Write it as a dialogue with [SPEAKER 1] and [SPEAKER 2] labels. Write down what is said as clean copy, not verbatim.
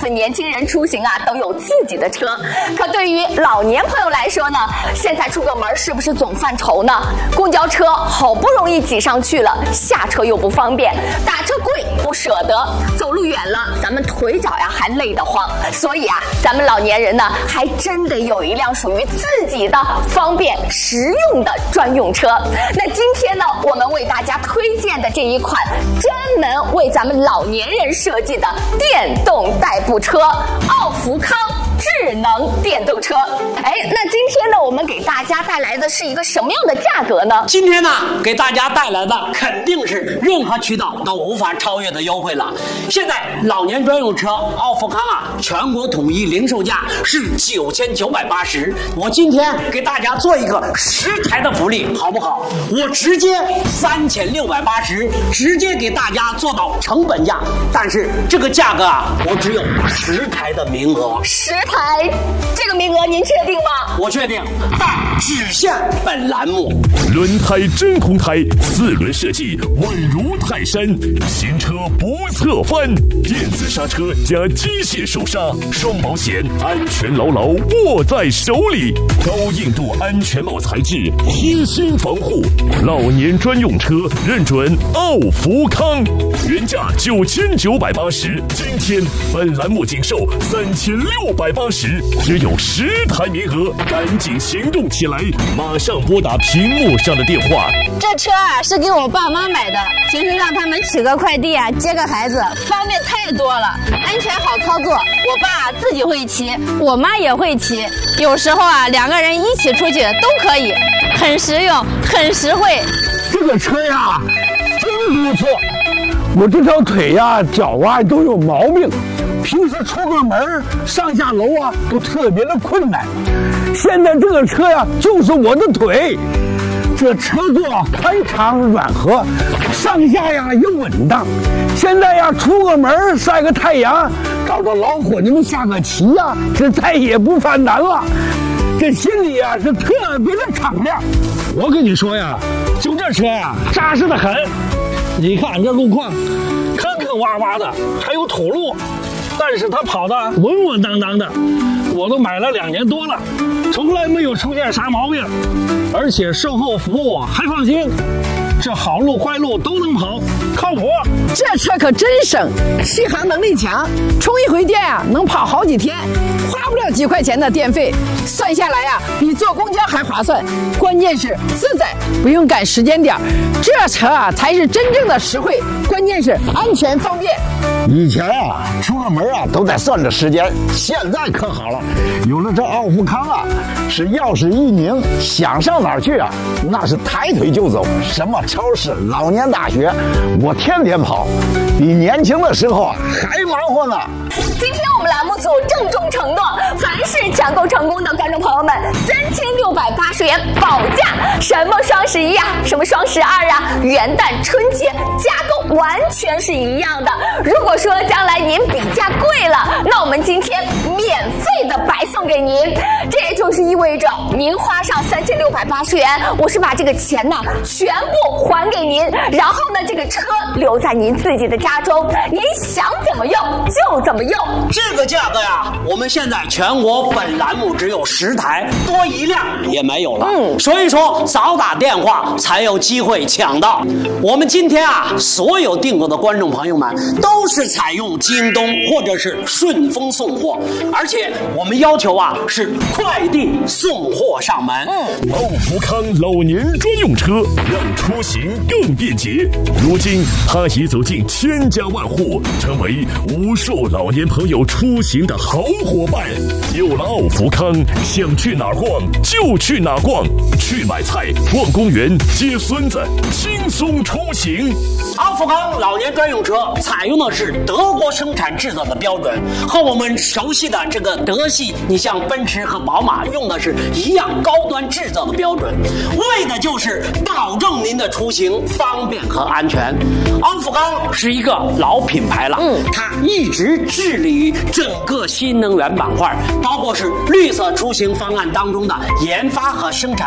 [SPEAKER 1] 分年轻人出行啊都有自己的车，可对于老年朋友来说呢，现在出个门是不是总犯愁呢？公交车好不容易挤上去了，下车又不方便，打车贵不舍得，走路远了咱们腿脚呀还累得慌。所以啊，咱们老年人呢还真得有一辆属于自己的方便实用的专用车。那今天呢，我们为大家推荐的这一款专门为咱们老年人设计的电动代步车——奥福康智能电动车。哎，那今天呢，我们给大家带来的是一个什么样的价格呢？
[SPEAKER 2] 今天呢，给大家带来的肯定是任何渠道都无法超越的优惠了。现在老年专用车奥福康啊，全国统一零售价是9980。我今天给大家做一个10台的福利，好不好？我直接3680，直接给大家做到成本价。但是这个价格啊，我只有10台的名额。
[SPEAKER 1] 10台，这个名额您确定吗？
[SPEAKER 2] 我确定，但只限本栏目。
[SPEAKER 3] 轮胎真空胎，4轮设计稳如泰山，新车不侧翻，电子刹车加机械手刹，双保险，安全牢牢握在手里。高硬度安全帽材质，贴心防护，老年专用车认准奥福康，原价9980，今天本栏目仅售3680，只有10台名额，赶紧行动起来，马上拨打屏幕上的电话。
[SPEAKER 4] 这车啊是给我爸妈买的，平时让他们取个快递啊，接个孩子，方便太多了，安全好操作。我爸自己会骑，我妈也会骑，有时候啊2个人一起出去都可以，很实用，很实惠。
[SPEAKER 5] 这个车呀真不错，我这条腿呀脚啊都有毛病，平时出个门上下楼啊都特别的困难。现在这个车呀就是我的腿，这车座宽敞软和，上下呀又稳当。现在呀出个门晒个太阳，找着老伙计们下个棋呀，这再也不犯难了。这心里呀是特别的敞亮。我跟你说呀，就这车呀扎实的很。你看这路况坑坑洼洼的，还有土路，但是它跑得稳稳当当的，我都买了2年多了，从来没有出现啥毛病，而且售后服务还放心，这好路坏路都能跑，靠谱。
[SPEAKER 6] 这车可真省，续航能力强，充一回电啊能跑好几天，花不了几块钱的电费，算下来呀比坐公交还划算。关键是自在，不用赶时间点，这车啊才是真正的实惠，关键是安全方便。
[SPEAKER 5] 以前啊出个门啊都得算着时间，现在可好了，有了这奥福康啊，是钥匙一拧，想上哪儿去啊那是抬腿就走，什么超市、老年大学，我天天跑，比年轻的时候啊还忙活呢。
[SPEAKER 1] 今天我们栏目组郑重承诺，凡是抢购成功的观众朋友们，3680元保价。什么双11啊，什么双12啊，元旦、春节价格完全是一样的。如果说将来您比价贵了，那我们今天免费的白送给您。这也就是意味着您花上3680元，我是把这个钱呢全部还给您，然后呢这个车留在您自己的家中，您想怎么用就怎么用。
[SPEAKER 2] 这个价格呀，我们现在全国本栏目只有10台，多一辆也没有了。所以说早打电话才有机会抢到。我们今天啊，所有订购的观众朋友们都是采用京东或者是顺丰送货，而且我们要求啊是快递送货上门。
[SPEAKER 3] 奥福康老年专用车，让出行更便捷。如今它已走进千家万户，成为无数老年朋友出行的好伙伴。有了奥福康，想去哪儿逛就去哪儿逛，去买菜、逛公园、接孙子，轻松出行。
[SPEAKER 2] 奥福康老年专用车采用的是德国生产制造的标准，和我们熟悉的这个德系，你像奔驰和宝马用的是一样高端制造的标准，为的就是保证您的出行方便和安全。奥福康是一个老品牌了，它一直致力于整个新能源板块，包括是绿色出行方案当中的研发和生产。